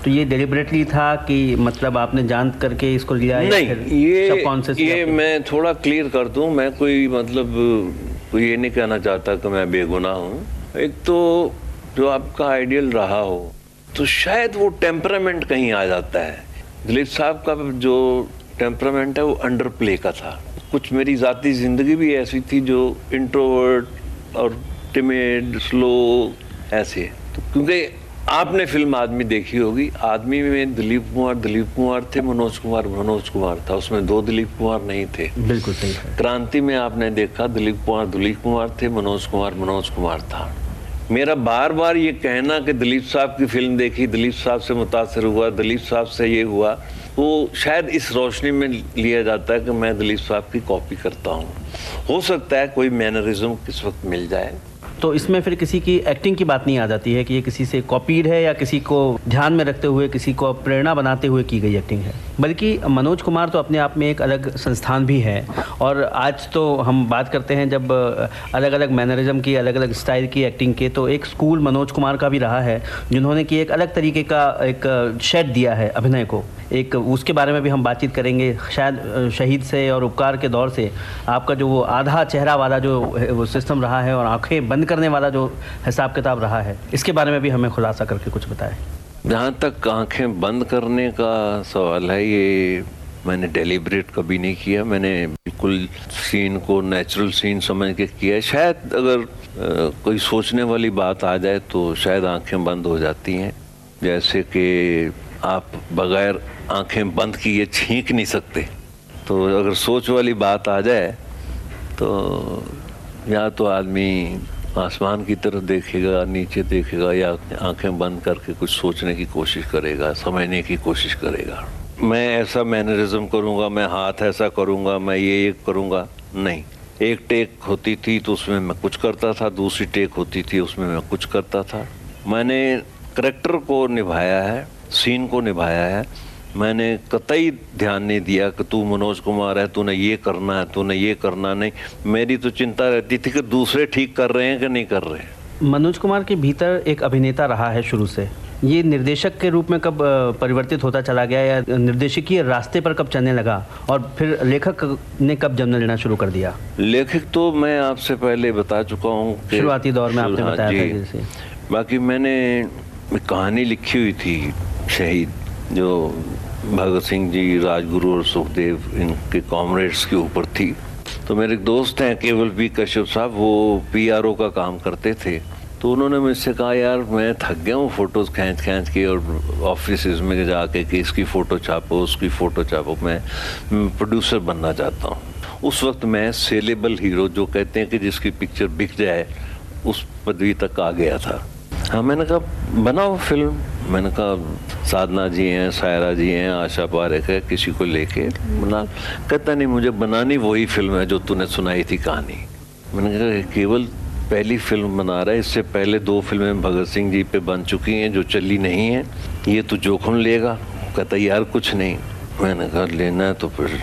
तो ये डेलिबरेटली था कि मतलब आपने जान करके इसको लिया? नहीं, ये मैं थोड़ा क्लियर कर दूं, मैं कोई मतलब कोई ये नहीं कहना चाहता कि मैं बेगुनाह हूँ। एक तो जो आपका आइडियल रहा हो तो शायद वो टेम्परामेंट कहीं आ जाता है। दिलीप साहब का जो टेम्परामेंट है वो अंडर प्ले का था। कुछ मेरी ज़ाती ज़िंदगी भी ऐसी थी जो इंट्रोवर्ट और टिमिड, स्लो ऐसे। तो क्योंकि आपने फिल्म आदमी देखी होगी, आदमी में दिलीप कुमार थे, मनोज कुमार था, उसमें दो दिलीप कुमार नहीं थे। बिल्कुल सही है। क्रांति में आपने देखा दिलीप कुमार थे, मनोज कुमार था। मेरा बार बार ये कहना कि दिलीप साहब की फिल्म देखी, दिलीप साहब से मुतासिर हुआ, दिलीप साहब से ये हुआ, वो शायद इस रोशनी में लिया जाता है कि मैं दिलीप साहब की कॉपी करता हूँ। हो सकता है कोई मैनरिज्म किस वक्त मिल जाए। तो इसमें फिर किसी की एक्टिंग की बात नहीं आ जाती है कि ये किसी से कॉपीड है या किसी को ध्यान में रखते हुए, किसी को प्रेरणा बनाते हुए की गई एक्टिंग है, बल्कि मनोज कुमार तो अपने आप में एक अलग संस्थान भी है। और आज तो हम बात करते हैं जब अलग अलग मैनरिज्म की, अलग अलग स्टाइल की एक्टिंग के, तो एक स्कूल मनोज कुमार का भी रहा है जिन्होंने कि एक अलग तरीके का एक शेड दिया है अभिनय को। एक उसके बारे में भी हम बातचीत करेंगे। शायद शहीद से और उपकार के दौर से आपका जो वो आधा चेहरा वाला जो वो सिस्टम रहा है और आंखें बंद करने वाला जो हिसाब किताब रहा है, इसके बारे में भी हमें खुलासा करके कुछ बताएं। जहाँ तक आंखें बंद करने का सवाल है, ये मैंने डेलिब्रेट कभी नहीं किया। मैंने बिल्कुल सीन को नेचुरल सीन समझ के किया है। शायद अगर कोई सोचने वाली बात आ जाए तो शायद आंखें बंद हो जाती हैं। जैसे कि आप बगैर आंखें बंद किए छींक नहीं सकते, तो अगर सोच वाली बात आ जाए तो या तो आदमी आसमान की तरफ देखेगा, नीचे देखेगा, या आंखें बंद करके कुछ सोचने की कोशिश करेगा, समझने की कोशिश करेगा। मैं ऐसा मैनरिज्म करूँगा, मैं हाथ ऐसा करूँगा, मैं ये करूँगा, नहीं। एक टेक होती थी तो उसमें मैं कुछ करता था, दूसरी टेक होती थी उसमें मैं कुछ करता था। मैंने करैक्टर को निभाया है, सीन को निभाया है। मैंने कतई ध्यान नहीं दिया कि तू मनोज कुमार है, तूने ये करना है, तूने ये करना नहीं। मेरी तो चिंता रहती थी कि दूसरे ठीक कर रहे हैं कि नहीं कर रहे। मनोज कुमार के भीतर एक अभिनेता रहा है शुरू से। ये निर्देशक के रूप में कब परिवर्तित होता चला गया, या निर्देशकीय रास्ते पर कब चलने लगा, और फिर लेखक ने कब जन्म लेना शुरू कर दिया? लेखक तो मैं आपसे पहले बता चुका हूँ, शुरुआती दौर में आपने बताया था जैसे। बाकी मैंने कहानी लिखी हुई थी शहीद, जो भगत सिंह जी, राजगुरु और सुखदेव इनके कॉमरेड्स के ऊपर थी। तो मेरे दोस्त हैं केवल पी कश्यप साहब, वो PRO का काम करते थे। तो उन्होंने मुझसे कहा, यार मैं थक गया हूँ फोटोज़ खींच के और ऑफिस में जाके कि इसकी फ़ोटो छापो, उसकी फ़ोटो छापो, मैं प्रोड्यूसर बनना चाहता हूँ। उस वक्त मैं सेलेबल हीरो, जो कहते हैं कि जिसकी पिक्चर बिक जाए, उस पदवी तक आ गया था। हाँ, मैंने कहा बनाओ फिल्म। मैंने कहा साधना जी हैं, सायरा जी हैं, आशा पारेख है, किसी को लेके बना। कहता नहीं, मुझे बनानी वही फिल्म है जो तूने सुनाई थी कहानी। मैंने कहा केवल पहली फिल्म बना रहा है, इससे पहले 2 फिल्में भगत सिंह जी पे बन चुकी हैं जो चली नहीं हैं, ये तो जोखिम लेगा। कहता यार कुछ नहीं। मैंने कहा लेना है तो फिर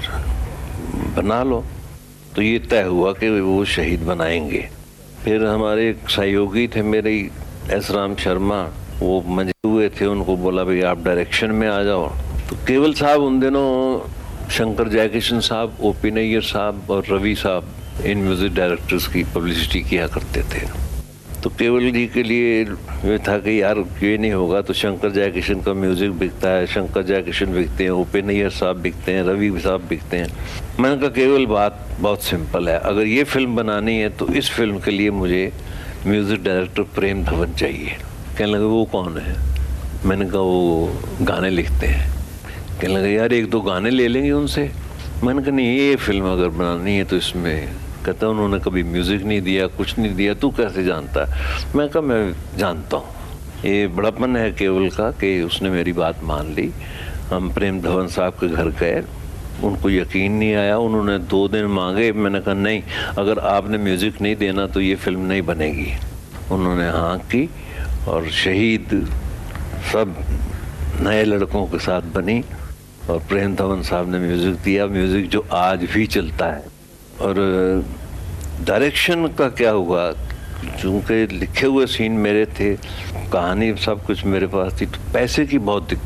बना लो। तो ये तय हुआ कि वो शहीद बनाएंगे। फिर हमारे एक सहयोगी थे मेरे, S राम शर्मा, वो मजे हुए थे, उनको बोला भाई आप डायरेक्शन में आ जाओ। तो केवल साहब उन दिनों शंकर जयकिशन साहब, OP नैयर साहब और रवि साहब इन म्यूजिक डायरेक्टर्स की पब्लिसिटी किया करते थे। तो केवल जी के लिए ये था कि यार ये नहीं होगा तो शंकर जयकिशन का म्यूजिक बिकता है, शंकर जयकिशन बिकते हैं, OP नैयर साहब बिकते हैं, रवि साहब बिकते हैं। मैंने कहा केवल बात बहुत सिंपल है, अगर ये फिल्म बनानी है तो इस फिल्म के लिए मुझे म्यूजिक डायरेक्टर प्रेम धवन चाहिए। कहने लगे वो कौन है? मैंने कहा वो गाने लिखते हैं। कहने लगे यार 1-2 गाने ले लेंगे उनसे। मैंने कहा नहीं, ये फिल्म अगर बनानी है तो इसमें। कहता उन्होंने कभी म्यूजिक नहीं दिया, कुछ नहीं दिया, तू कैसे जानता है? मैं कहा मैं जानता हूँ। ये बड़प्पन है केवल का कि उसने मेरी बात मान ली। हम प्रेम धवन साहब के घर गए, उनको यकीन नहीं आया, उन्होंने 2 दिन मांगे। मैंने कहा नहीं, अगर आपने म्यूजिक नहीं देना तो ये फिल्म नहीं बनेगी। उन्होंने हाँ की और शहीद सब नए लड़कों के साथ बनी और प्रेम धवन साहब ने म्यूजिक दिया, म्यूजिक जो आज भी चलता है। और डायरेक्शन का क्या हुआ, चूँकि लिखे हुए सीन मेरे थे, कहानी सब कुछ मेरे पास थी, तो पैसे की बहुत दिक्कत